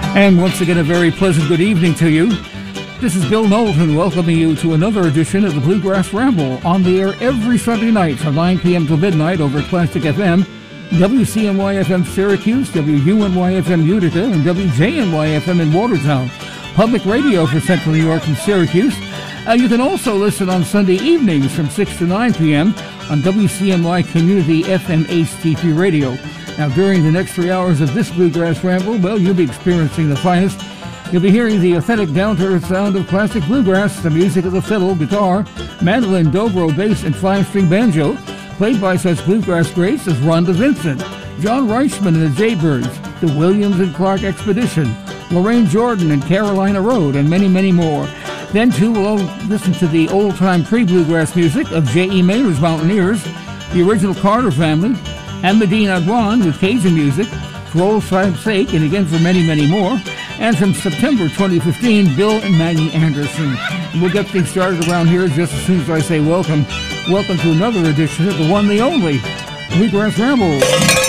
And once again, a very pleasant good evening to you. This is Bill Knowlton welcoming you to another edition of the Bluegrass Ramble, on the air every Sunday night from 9 p.m. till midnight over Classic FM, WCNY-FM Syracuse, WUNY-FM Utica, and WJNY-FM in Watertown. Public radio for Central New York and Syracuse. You can also listen on Sunday evenings from 6 to 9 p.m. on WCNY Community FM HTP Radio. Now, during the next 3 hours of this Bluegrass Ramble, well, you'll be experiencing the finest. You'll be hearing the authentic down-to-earth sound of classic bluegrass, the music of the fiddle, guitar, mandolin, dobro, bass, and five-string banjo, played by such bluegrass greats as Rhonda Vincent, John Reichman and the Jaybirds, the Williams and Clark Expedition, Lorraine Jordan and Carolina Road, and many, many more. Then, too, we'll listen to the old-time pre-bluegrass music of J.E. Maynard's Mountaineers, the original Carter Family, and Medina Agwan with Cajun music, for old time's sake, and again for many, many more. And from September 2015, Bill and Maggie Anderson. And we'll get things started around here just as soon as I say welcome. Welcome to another edition of the one, the only, Bluegrass Ramble.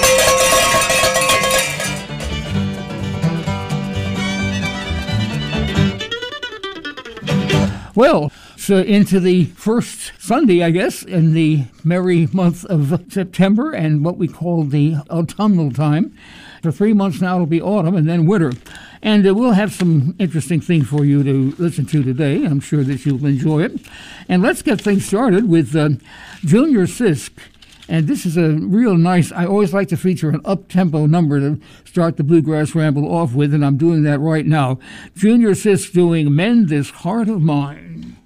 Well, so into the first Sunday, I guess, in the merry month of September and what we call the autumnal time. For 3 months now, it'll be autumn and then winter. And we'll have some interesting things for you to listen to today. I'm sure that you'll enjoy it. And let's get things started with Junior Sisk. And this is a real nice, I always like to feature an up-tempo number to start the Bluegrass Ramble off with, and I'm doing that right now. Junior Sisk doing Mend This Heart of Mine.